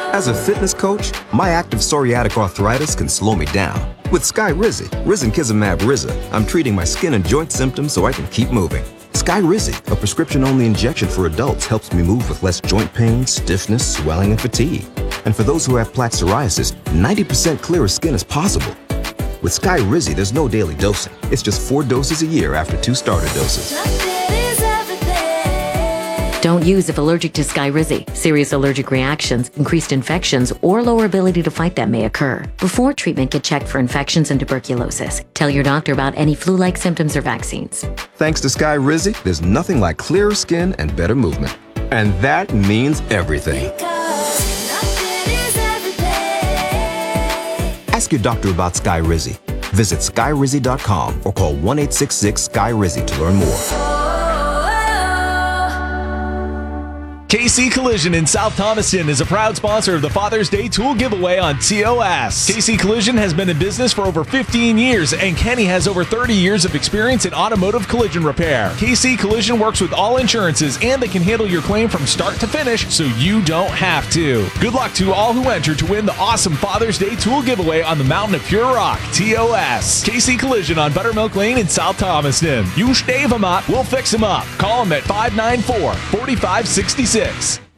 As a fitness coach, my active psoriatic arthritis can slow me down. With Skyrizi, Risankizumab Riza, I'm treating my skin and joint symptoms so I can keep moving. Skyrizi, a prescription-only injection for adults, helps me move with less joint pain, stiffness, swelling, and fatigue. And for those who have plaque psoriasis, 90% clearer skin is possible. With Skyrizi, there's no daily dosing. It's just 4 doses a year after 2 starter doses. Don't use if allergic to Skyrizi. Serious allergic reactions, increased infections, or lower ability to fight them may occur. Before treatment, get checked for infections and tuberculosis. Tell your doctor about any flu-like symptoms or vaccines. Thanks to Skyrizi, there's nothing like clearer skin and better movement. And that means everything. Ask your doctor about Skyrizi. Visit skyrizi.com or call 1-866-SKY-RIZI to learn more. KC Collision in South Thomaston is a proud sponsor of the Father's Day Tool Giveaway on TOS. KC Collision has been in business for over 15 years, and Kenny has over 30 years of experience in automotive collision repair. KC Collision works with all insurances, and they can handle your claim from start to finish, so you don't have to. Good luck to all who enter to win the awesome Father's Day Tool Giveaway on the Mountain of Pure Rock, TOS. KC Collision on Buttermilk Lane in South Thomaston. You stave them up, we'll fix them up. Call them at 594-4566.